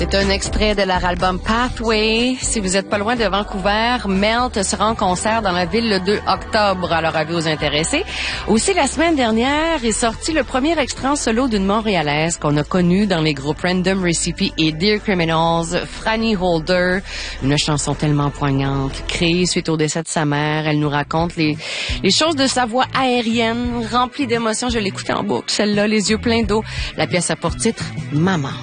C'est un extrait de leur album Pathway. Si vous êtes pas loin de Vancouver, Melt sera en concert dans la ville le 2 octobre. Alors, avis aux intéressés. Aussi, la semaine dernière est sorti le premier extrait en solo d'une Montréalaise qu'on a connue dans les groupes Random Recipe et Dear Criminals, Franny Holder. Une chanson tellement poignante, créée suite au décès de sa mère. Elle nous raconte les choses de sa voix aérienne, remplie d'émotions. Je l'écoutais en boucle, celle-là, les yeux pleins d'eau. La pièce a pour titre « Maman ».